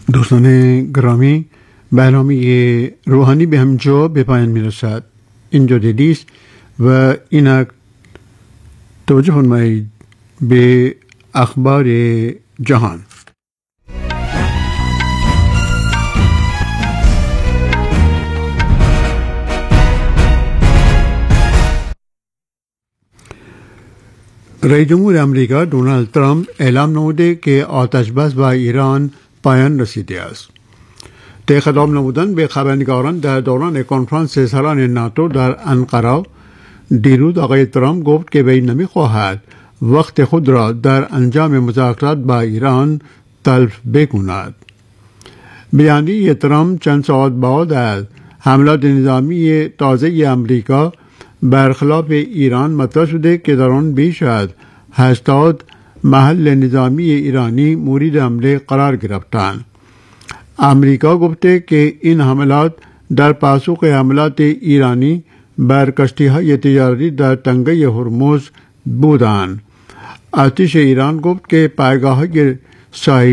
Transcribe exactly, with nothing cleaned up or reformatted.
دوستان گرامی، برنامه روحانی به همجا به پایان می رسد. اینجا دیدیست و اینک توجه فرمایید به اخبار جهان. رئیس جمهور امریکا دونالد ترامپ اعلام نموده که آتش بس با ایران پایان رسیده است. طی خطاب نمودن به خبرنگاران در دوران کنفرانس سران ناتو در انقره دیروز آقای ترامپ گفت که وی نمی‌خواهد وقت خود را در انجام مذاکرات با ایران تلف بکند. بیانیه ترامپ چند ساعت بعد از حملات نظامی تازه امریکا برخلاف ایران مطرح شده که در آن بیش از هشتاد محل نظامی ایرانی مورد حمله قرار گرفتند. امریکا گفته که این حملات در پاسخ حملات ایرانی بر کشتی‌های تجاری در تنگه هرمز بودند. ارتش ایران گفت که پایگاه‌های ساحلی